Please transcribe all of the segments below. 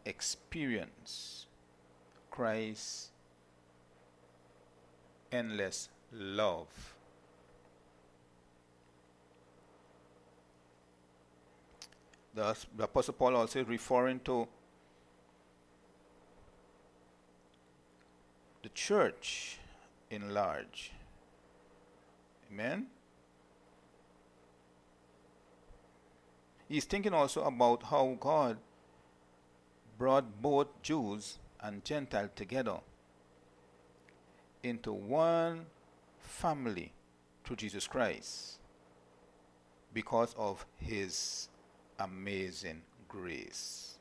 experience Christ's endless love. The Apostle Paul also referring to the church in large. Amen? He's thinking also about how God brought both Jews and Gentiles together into one family through Jesus Christ because of his amazing grace.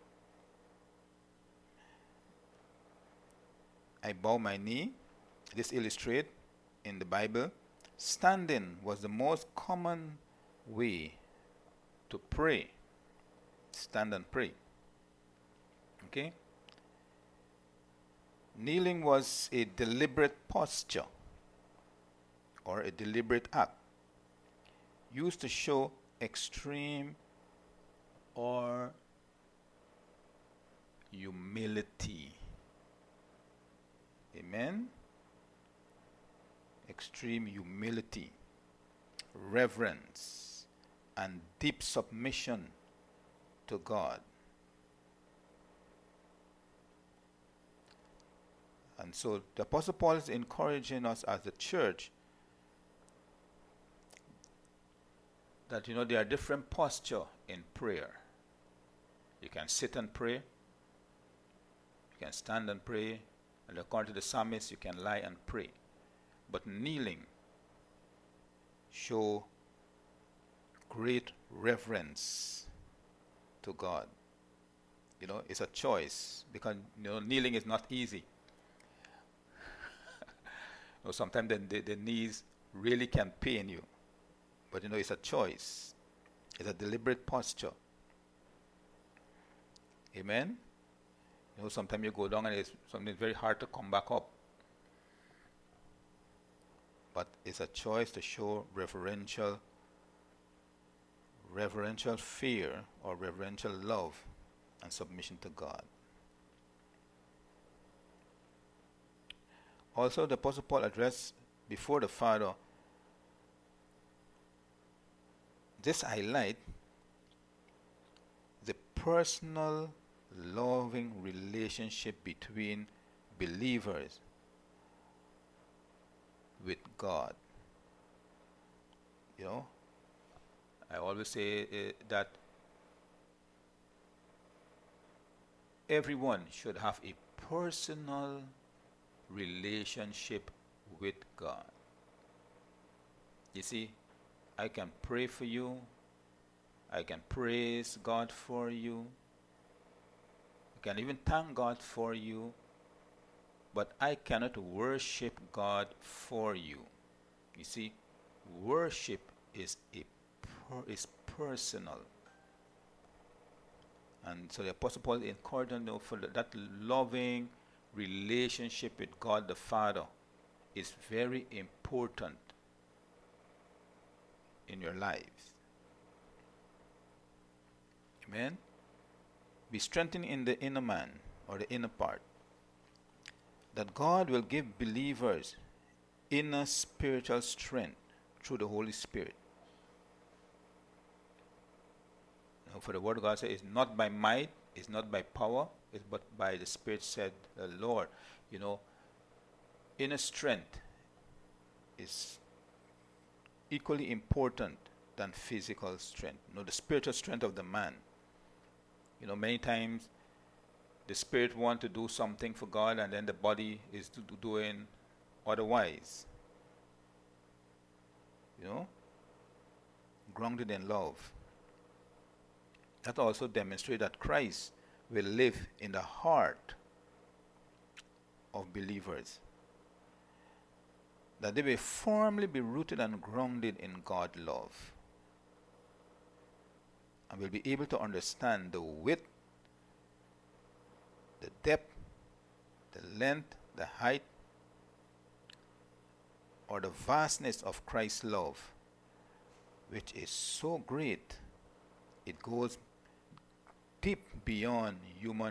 I bow my knee. This illustrates in the Bible, standing was the most common way to pray. Stand and pray. Okay? Kneeling was a deliberate posture or a deliberate act used to show extreme or humility. Amen? Extreme humility, reverence, and deep submission to God. And so the Apostle Paul is encouraging us as a church that, there are different postures in prayer. You can sit and pray. You can stand and pray. And according to the psalmist, you can lie and pray. But kneeling show great reverence to God. It's a choice because kneeling is not easy. Sometimes the knees really can pain you. But it's a choice. It's a deliberate posture. Amen? Sometimes you go down and it's something very hard to come back up. But it's a choice to show reverential fear or reverential love and submission to God. Also, the Apostle Paul addressed before the Father this highlight the personal loving relationship between believers with God. I always say that everyone should have a personal relationship with God. You see, I can pray for you. I can praise God for you. I can even thank God for you. But I cannot worship God for you. You see, worship is personal. And so the Apostle Paul encouraged them for that loving relationship with God the Father is very important in your lives. Amen? Be strengthened in the inner man or the inner part. That God will give believers inner spiritual strength through the Holy Spirit. For the word of God says, it's not by might, it's not by power, it's but by the Spirit, said the Lord. Inner strength is equally important than physical strength. The spiritual strength of the man. Many times the spirit wants to do something for God and then the body is doing otherwise. Grounded in love. That also demonstrates that Christ will live in the heart of believers. That they will firmly be rooted and grounded in God's love. And will be able to understand the width, the depth, the length, the height, or the vastness of Christ's love, which is so great, it goes deep beyond human